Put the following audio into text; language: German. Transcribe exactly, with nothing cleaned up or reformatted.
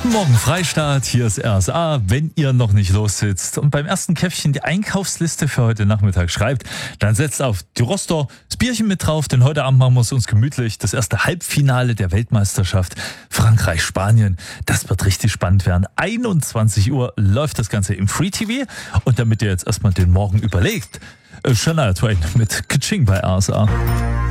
Guten Morgen, Freistaat, hier ist R S A, wenn ihr noch nicht lossitzt und beim ersten Käffchen die Einkaufsliste für heute Nachmittag schreibt, dann setzt auf die Roster das Bierchen mit drauf, denn heute Abend machen wir es uns gemütlich. Das erste Halbfinale der Weltmeisterschaft Frankreich-Spanien, das wird richtig spannend werden. einundzwanzig Uhr läuft das Ganze im Free T V und damit ihr jetzt erstmal den Morgen überlegt, Shania Twain mit Kaching bei R S A.